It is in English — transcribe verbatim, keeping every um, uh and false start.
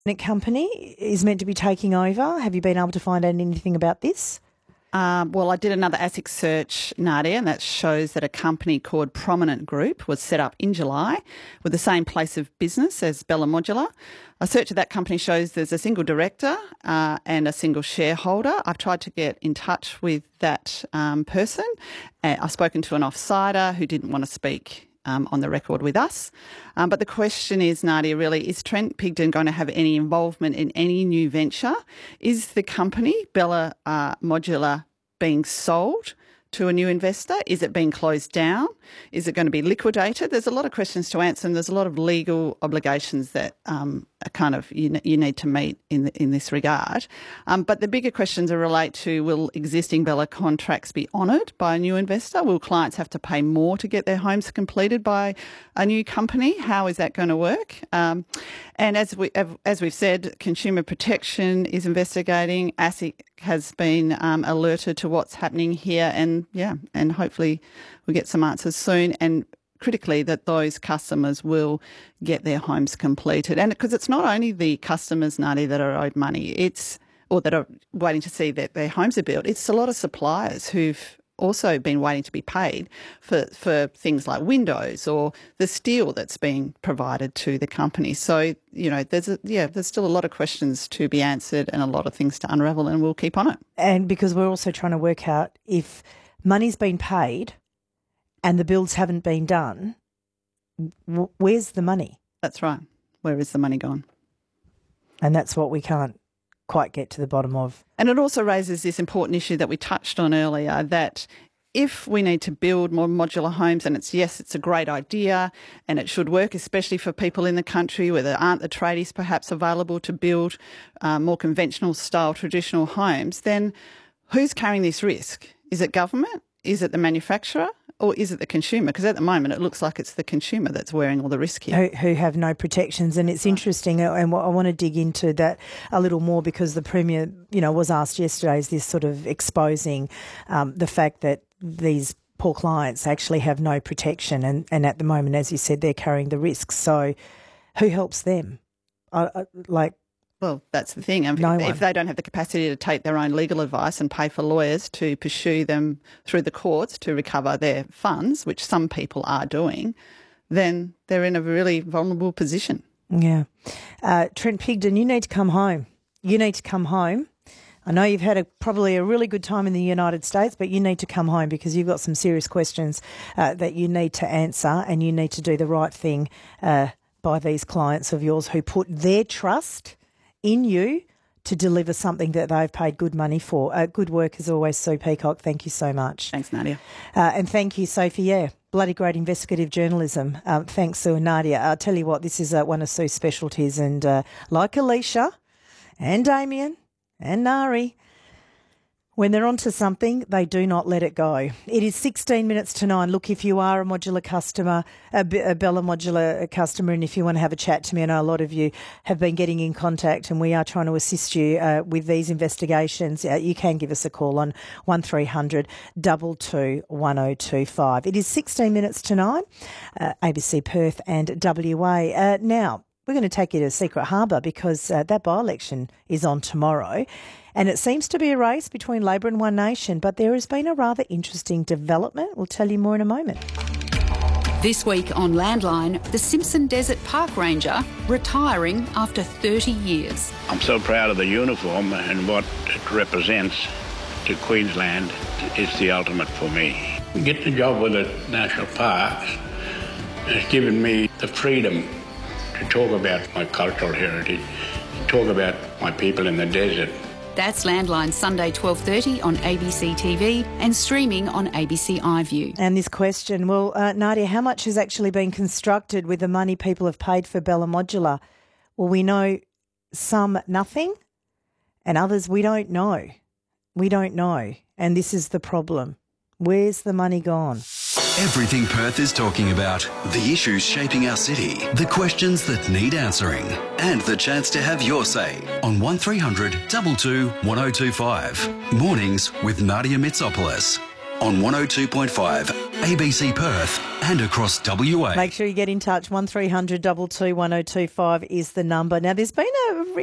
company is meant to be taking over. Have you been able to find out anything about this? Um, well, I did another ASIC search, Nadia, and that shows that a company called Prominent Group was set up in July with the same place of business as Bella Modular. A search of that company shows there's a single director uh, and a single shareholder. I've tried to get in touch with that um, person. Uh, I've spoken to an offsider who didn't want to speak Um, on the record with us. Um, but the question is, Nadia, really, is Trent Pigden going to have any involvement in any new venture? Is the company, Bella uh, Modular, being sold to a new investor? Is it being closed down? Is it going to be liquidated? There's a lot of questions to answer, and there's a lot of legal obligations that um, are kind of you, you need to meet in the, in this regard. Um, but the bigger questions are relate to, will existing Bella contracts be honoured by a new investor? Will clients have to pay more to get their homes completed by a new company? How is that going to work? Um, and as we as we've said, Consumer Protection is investigating. ASIC has been um, alerted to what's happening here, and yeah, and hopefully we'll get some answers soon. And critically, that those customers will get their homes completed. And because it's not only the customers, Nadia, that are owed money, it's or that are waiting to see that their homes are built. It's a lot of suppliers who've also been waiting to be paid for, for things like windows or the steel that's being provided to the company. So, you know, there's a, yeah, there's still a lot of questions to be answered and a lot of things to unravel, and we'll keep on it. And because we're also trying to work out if money's been paid and the bills haven't been done, where's the money? That's right. Where is the money gone? And that's what we can't quite get to the bottom of. And it also raises this important issue that we touched on earlier, that if we need to build more modular homes, and it's, yes, it's a great idea and it should work, especially for people in the country where there aren't the tradies perhaps available to build uh, more conventional style traditional homes, then who's carrying this risk? Is it government? Is it the manufacturer? Or is it the consumer? Because at the moment it looks like it's the consumer that's wearing all the risk here. Who, who have no protections. And it's interesting, and I want to dig into that a little more, because the Premier, you know, was asked yesterday, is this sort of exposing um, the fact that these poor clients actually have no protection. And, and at the moment, as you said, they're carrying the risks. So who helps them? I, I, like, Well, that's the thing. If, no if they don't have the capacity to take their own legal advice and pay for lawyers to pursue them through the courts to recover their funds, which some people are doing, then they're in a really vulnerable position. Yeah. Uh, Trent Pigden, you need to come home. You need to come home. I know you've had a, probably a really good time in the United States, but you need to come home because you've got some serious questions uh, that you need to answer, and you need to do the right thing uh, by these clients of yours who put their trust in you to deliver something that they've paid good money for. Uh, good work as always, Sue Peacock. Thank you so much. Thanks, Nadia. Uh, and thank you, Sophie. Yeah, bloody great investigative journalism. Um, thanks, Sue and Nadia. I'll tell you what, this is uh, one of Sue's specialties, and uh, like Alicia and Damien and Nari, when they're onto something, they do not let it go. It is sixteen minutes to nine. Look, if you are a modular customer, a, B- a Bella Modular customer, and if you want to have a chat to me, I know a lot of you have been getting in contact, and we are trying to assist you uh, with these investigations. Uh, you can give us a call on one three hundred two two one oh two five. It is sixteen minutes to nine, uh, A B C Perth and W A. Uh, now, we're going to take you to Secret Harbour because uh, that by-election is on tomorrow. And it seems to be a race between Labor and One Nation, but there has been a rather interesting development. We'll tell you more in a moment. This week on Landline, the Simpson Desert Park Ranger retiring after thirty years. I'm so proud of the uniform and what it represents to Queensland. It's the ultimate for me. Getting a job with the National Parks has given me the freedom to talk about my cultural heritage, to talk about my people in the desert. That's Landline, Sunday twelve thirty on A B C T V and streaming on A B C iView. And this question, well, uh, Nadia, how much has actually been constructed with the money people have paid for Bella Modular? Well, we know some nothing and others we don't know. We don't know. And this is the problem. Where's the money gone? Everything Perth is talking about, the issues shaping our city, the questions that need answering, and the chance to have your say on one three hundred two two one oh two five. Mornings with Nadia Mitsopoulos on one oh two point five A B C Perth and across W A. Make sure you get in touch. one three hundred two two one oh two five is the number. Now, there's been a